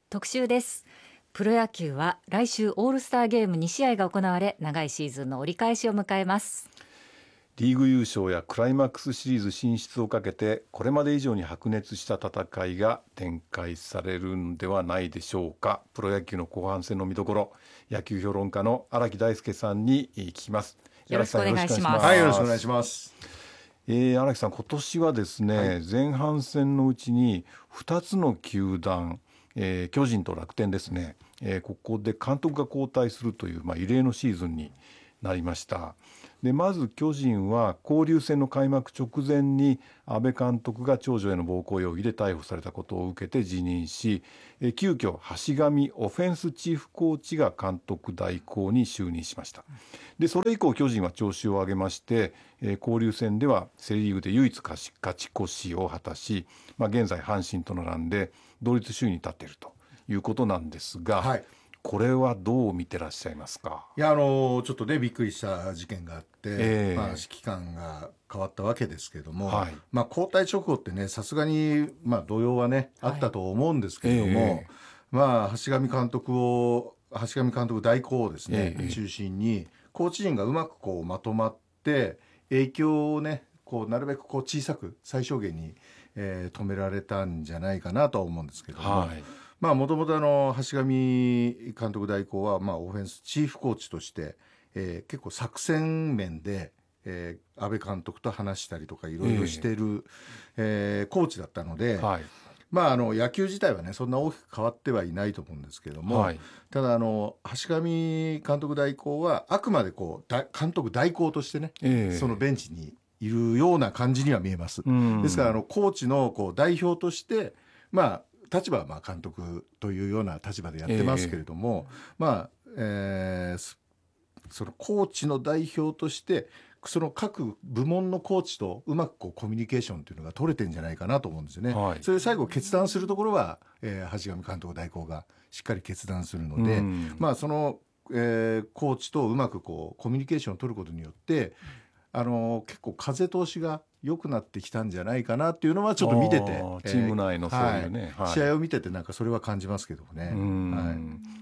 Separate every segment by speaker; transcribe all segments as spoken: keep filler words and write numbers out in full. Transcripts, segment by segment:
Speaker 1: 特集です。プロ野球は来週オールスターゲームに試合が行われ、長いシーズンの折り返しを迎えます。
Speaker 2: リーグ優勝やクライマックスシリーズ進出をかけて、これまで以上に白熱した戦いが展開されるんではないでしょうか。プロ野球の後半戦の見どころ、野球評論家の荒木大輔さんに聞きます。
Speaker 1: よろしくお願いします。
Speaker 3: はい、よろしくお願いします。
Speaker 2: えー、荒木さん、今年はですね、はい、前半戦のうちにふたつの球団、えー、巨人と楽天ですね、えー、ここで監督が交代するという、まあ、異例のシーズンになりました。でまず巨人は交流戦の開幕直前に阿部監督が長女への暴行容疑で逮捕されたことを受けて辞任し、え急遽橋上オフェンスチーフコーチが監督代行に就任しました。でそれ以降巨人は調子を上げまして、え交流戦ではセリーグで唯一勝ち越しを果たし、まあ、現在阪神と並んで同率首位に立っているということなんですが、はい、これはどう見てらっしゃいますか。
Speaker 3: いやあのちょっとねびっくりした事件があって、えーまあ、指揮官が変わったわけですけども、はい、まあ、交代直後ってねさすがに、まあ、動揺はねあったと思うんですけれども、はいえーまあ、橋上監督を橋上監督代行をですね、えー、中心にコーチ陣がうまくこうまとまって影響をねこうなるべくこう小さく最小限に、えー、止められたんじゃないかなとは思うんですけども、はい、まあもともとあの橋上監督代行はまあオフェンスチーフコーチとして、えー、結構作戦面で、えー、安倍監督と話したりとかいろいろしてる、えーえー、コーチだったので、はい、まああの野球自体はねそんな大きく変わってはいないと思うんですけども、はい、ただあの橋上監督代行はあくまでこう監督代行としてね、えー、そのベンチにいるような感じには見えます。ですからあのコーチのこう代表としてまあ立場はまあ監督というような立場でやってますけれども、えーまあえー、そのコーチの代表としてその各部門のコーチとうまくこうコミュニケーションというのが取れてるんじゃないかなと思うんですよね、はい、それで最後決断するところは、えー、橋上監督代行がしっかり決断するので、まあ、その、えー、コーチとうまくこうコミュニケーションを取ることによってあの結構風通しが良くなってきたんじゃないかなっていうのはちょっと見てて
Speaker 2: チーム内のそういうね、
Speaker 3: はいはい、試合を見ててなんかそれは感じますけどもね、
Speaker 2: はい、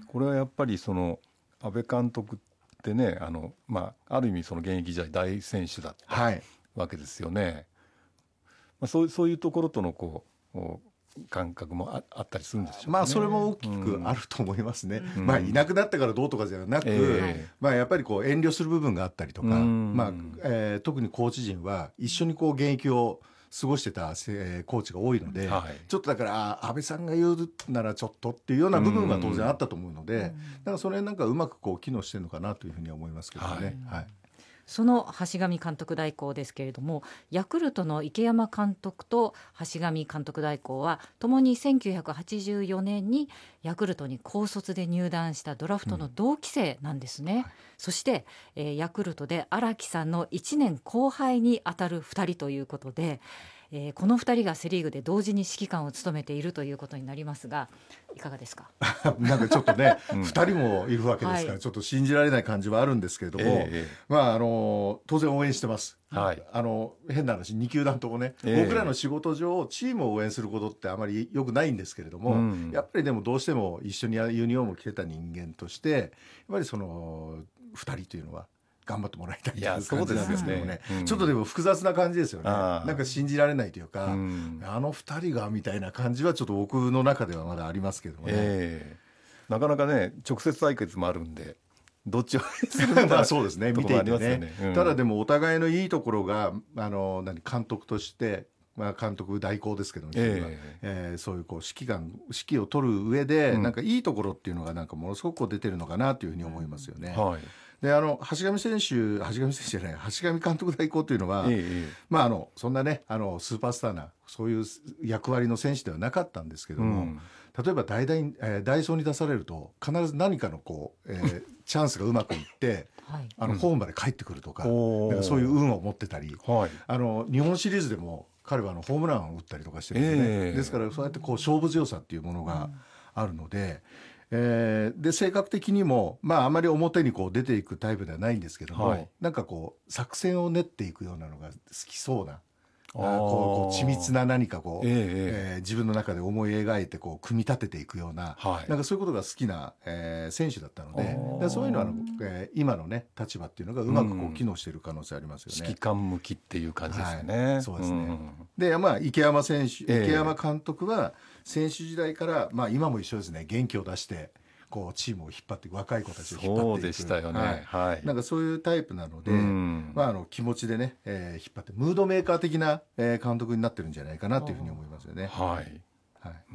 Speaker 2: これはやっぱりその安倍監督ってね あの、まあ、ある意味その現役時代大選手だったわけですよね、はい、まあ、そう、そういうところとのこう感覚も あ, あったりするんでしょうかね。
Speaker 3: まあそれも大きくあると思いますね、うん、まあいなくなったからどうとかじゃなく、えーまあ、やっぱりこう遠慮する部分があったりとか、まあえー、特にコーチ陣は一緒にこう現役を過ごしてた、えー、コーチが多いので、はい、ちょっとだから安倍さんが言うならちょっとっていうような部分は当然あったと思うので、だからそれなんかうまくこう機能してるのかなというふうには思いますけどね、はいはい。
Speaker 1: その橋上監督代行ですけれども、ヤクルトの池山監督と橋上監督代行はともにせんきゅうひゃくはちじゅうよねんにヤクルトに高卒で入団したドラフトの同期生なんですね、うんはい、そして、えー、ヤクルトで荒木さんのいちねんこう輩にあたるふたりということで、えー、このふたりがセリーグで同時に指揮官を務めているということになりますが、いかがですか。
Speaker 3: なんかちょっとね、うん、ふたりもいるわけですから、はい、ちょっと信じられない感じはあるんですけれども、えーまあ、あの当然応援してます、はい、あの変な話に球団ともね、えー、僕らの仕事上チームを応援することってあまり良くないんですけれども、うん、やっぱりでもどうしても一緒にユニフォームを着てた人間としてやっぱりそのふたりというのは頑張ってもらいたいという感じなんですけどもね、うん、ちょっとでも複雑な感じですよね。なんか信じられないというか、うん、あのふたりがみたいな感じはちょっと僕の中ではまだありますけどもね、え
Speaker 2: ー、なかなかね直接対決もあるんでどっちをするんだ
Speaker 3: まあそうですね見ていてね、ね、うん、ただでもお互いのいいところがあの何監督としてまあ、監督代行ですけども、えーえー、そういうこう指揮官指揮を取る上で、うん、なんかいいところっていうのがなんかものすごくこう出てるのかなというふうに思いますよね、はい。であの橋上選手橋上選手じゃない橋上監督代行というのは、えーまあ、あのそんなねあのスーパースターなそういう役割の選手ではなかったんですけども、うん、例えば代打に、えー、代走に出されると必ず何かのこう、えー、チャンスがうまくいってはい、あのホームまで帰ってくるとか、うん、なんかそういう運を持ってたり、はい、あの日本シリーズでも彼はあのホームランを打ったりとかしてるんでね、えー、ですからそうやってこう勝負強さっていうものがあるので、うんえー、で性格的にも、まあ、あまり表にこう出ていくタイプではないんですけども、はい、なんかこう作戦を練っていくようなのが好きそうなこうこう緻密な何かこう、
Speaker 2: えー
Speaker 3: えー、自分の中で思い描いてこう組み立てていくような、
Speaker 2: はい、
Speaker 3: なんかそういうことが好きな、えー、選手だったので、でそういうのは、えー、今のね立場っていうのがうまくこう機能している可能性ありますよね。
Speaker 2: 指揮官向きっていう感じですよね。
Speaker 3: はい、そうですね。
Speaker 2: うん、
Speaker 3: で、まあ、池山選手、
Speaker 2: えー、
Speaker 3: 池山監督は選手時代から、まあ、今も一緒ですね。元気を出してこうチームを引っ張っていく、若い子たちを引っ張っていく。
Speaker 2: そうでしたよね。はいはい、
Speaker 3: なんかそういうタイプなので、
Speaker 2: うん、
Speaker 3: まあ、あの気持ちでね、えー、引っ張ってムードメーカー的な、えー、監督になってるんじゃないかなというふうに思いますよね。
Speaker 2: はい、
Speaker 3: はい、
Speaker 2: うん、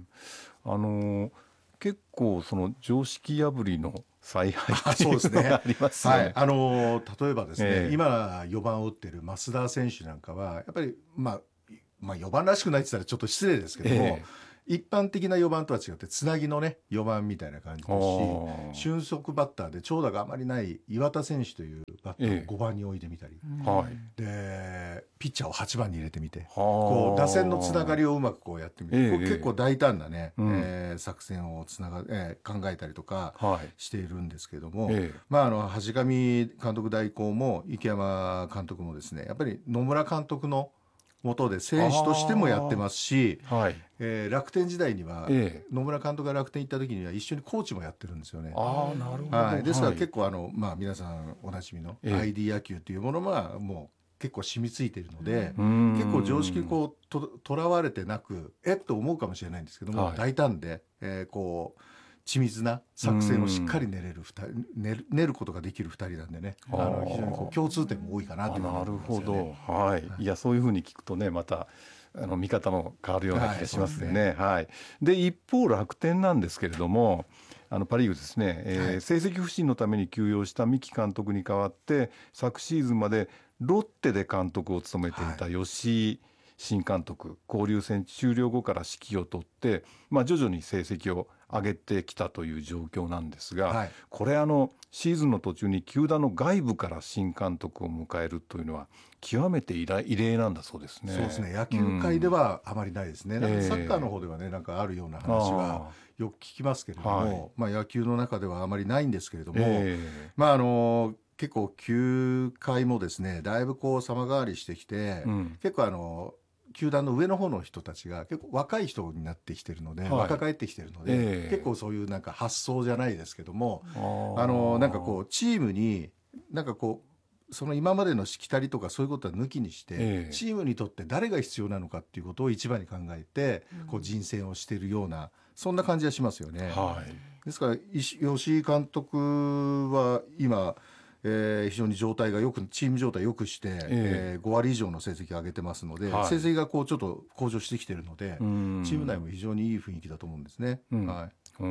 Speaker 2: あの結構その常識破りの采配っていうのがありますよね。
Speaker 3: はい、あの例えばですね、
Speaker 2: えー、
Speaker 3: 今よばんを打ってる増田選手なんかはやっぱり、まあ、まあよばんらしくないって言ったらちょっと失礼ですけども、えー一般的なよばんとは違ってつなぎのねよばんみたいな感じですし、俊足バッターで長打があまりない岩田選手というバッターをごばんに置いてみたり、
Speaker 2: ええ、
Speaker 3: でピッチャーをはちばんに入れてみて、こう打線のつながりをうまくこうやってみて、ええ、結構大胆なね、うん、えー、作戦をつなが、えー、考えたりとかしているんですけども、はい、ええ、まあ、あの橋上監督代行も池山監督もですね、やっぱり野村監督の元で選手としてもやってますし、はい、えー、楽天時代には、ええ、野村監督が楽天行った時には一緒にコーチもやってるんですよね。
Speaker 2: ああ、なるほど。
Speaker 3: はい、ですから結構あの、まあ、皆さんおなじみの アイディー 野球というものはもう結構染みついているので、結構常識にこう と, とらわれてなくえっと思うかもしれないんですけども、はい、大胆で、えー、こう緻密な作戦をしっかり練れるふたり、練る、練ることができるふたりなんでね、あの非常にこう共通点も多いかなというふうに思いますよね。
Speaker 2: なるほど、はい、はい、いやそういうふうに聞くとねまたあの見方も変わるような気がしますよね。はい、はい、で一方楽天なんですけれども、あのパ・リーグですね、えーはい、成績不振のために休養した三木監督に代わって昨シーズンまでロッテで監督を務めていた吉井新監督、交流戦終了後から指揮を取って、まあ、徐々に成績を上げてきたという状況なんですが、はい、これあのシーズンの途中に球団の外部から新監督を迎えるというのは極めて異例なんだそうですね。
Speaker 3: そうですね、野球界ではあまりないですね、うん、なんかサッカーの方ではねなんかあるような話はよく聞きますけれども、はい、まあ、野球の中ではあまりないんですけれども、えー、まああの結構球界もですねだいぶこう様変わりしてきて、うん、結構あの球団の上の方の人たちが結構若い人になってきてるので、はい、若返ってきてるので、えー、結構そういうなんか発想じゃないですけども、あのなんかこうチームになんかこうその今までのしきたりとかそういうことは抜きにして、えー、チームにとって誰が必要なのかっていうことを一番に考えて、うん、こう人選をしているようなそんな感じがしますよね。はい、ですから吉井監督は今えー、非常に状態がよくチーム状態よくして、えーえー、ごわり以上の成績を上げてますので、はい、成績がこうちょっと向上してきているのでチーム内も非常にいい雰囲気だと思うんですね。うん、はい、
Speaker 2: うん、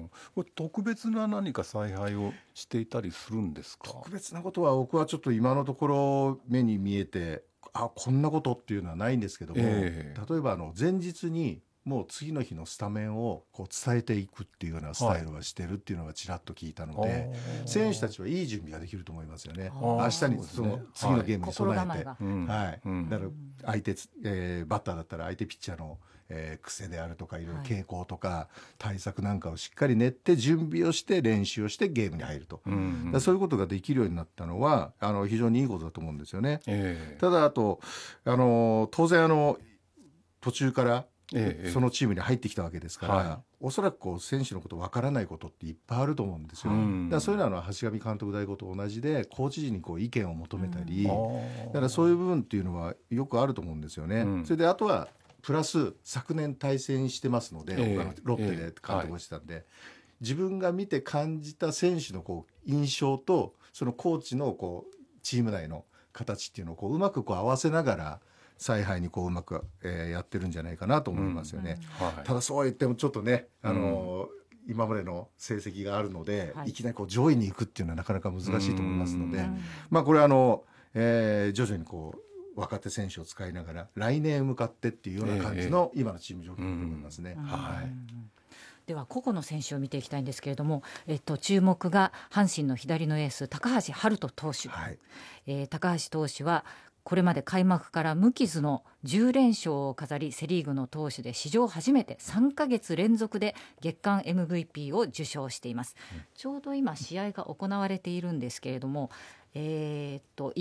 Speaker 2: これ特別な何か采配をしていたりするんですか？
Speaker 3: 特別なことは僕はちょっと今のところ目に見えてあこんなことっていうのはないんですけども、えー、例えばあの前日にもう次の日のスタメンをこう伝えていくっていうようなスタイルはしてるっていうのがちらっと聞いたので、はい、選手たちはいい準備ができると思いますよね。明日にその次のゲームに備えて、はいはい、うん、だから相手、えー、バッターだったら相手ピッチャーの、えー、癖であるとかいろいろ傾向とか対策なんかをしっかり練って準備をして練習をしてゲームに入ると、うんうん、そういうことができるようになったのはあの非常にいいことだと思うんですよね。えー、ただあとあの当然あの途中からええ、そのチームに入ってきたわけですから、はい、おそらくこう選手のことわからないことっていっぱいあると思うんですよ。うん、だからそういうのは橋上監督代行と同じでコーチ陣にこう意見を求めたり、うん、だからそういう部分っていうのはよくあると思うんですよね。うん、それであとはプラス昨年対戦してますので、ええ、他のロッテで監督をしてたんで、ええはい、自分が見て感じた選手のこう印象とそのコーチのこうチーム内の形っていうのをこううまくこう合わせながら采配にこううまく、えー、やってるんじゃないかなと思いますよね。うんはい、ただそうは言ってもちょっとね、あのーうん、今までの成績があるので、はい、いきなりこう上位に行くっていうのはなかなか難しいと思いますので、まあこれはあの、えー、徐々にこう若手選手を使いながら来年へ向かってっていうような感じの今のチーム状況だと思いますね。はい。
Speaker 1: では個々の選手を見ていきたいんですけれども、えっと、注目が阪神の左のエース高橋遥人投手、はいえー、高橋投手はこれまで開幕から無傷のじゅうれんしょうを飾りセリーグの投手で史上初めてさんかげつ連続で月間 エムブイピー を受賞しています。うん、ちょうど今試合が行われているんですけれども、えー、っといっ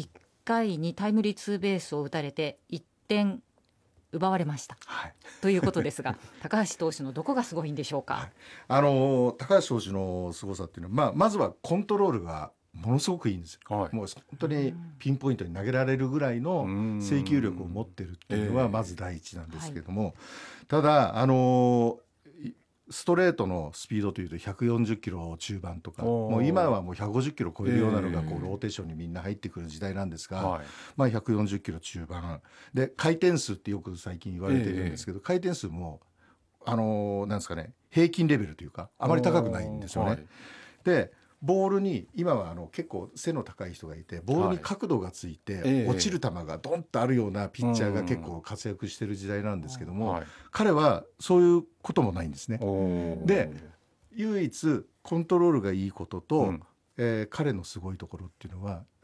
Speaker 1: かいにタイムリーツーベースを打たれていってん奪われました、はい、ということですが高橋投手のどこがすごいんでしょうか。はい、
Speaker 3: あの高橋投手のすごさっていうのは、まあ、まずはコントロールがものすごくいいんですよ、はい、もう本当にピンポイントに投げられるぐらいの制球力を持ってるっていうのはまず第一なんですけども、えーはい、ただあのストレートのスピードというとひゃくよんじゅっキロ中盤とか、もう今はもうひゃくごじゅっキロ超えるようなのがこうローテーションにみんな入ってくる時代なんですが、はい、まあ、ひゃくよんじゅっキロ中盤で回転数ってよく最近言われているんですけど、回転数もあのなんですかね、平均レベルというかあまり高くないんですよね、はい、でボールに今はあの結構背の高い人がいてボールに角度がついて落ちる球がドンとあるようなピッチャーが結構活躍してる時代なんですけども、はい、彼はそういうこともないんですね。で唯一コントロールがいいことと、うん、えー、彼のすごいところっていうのは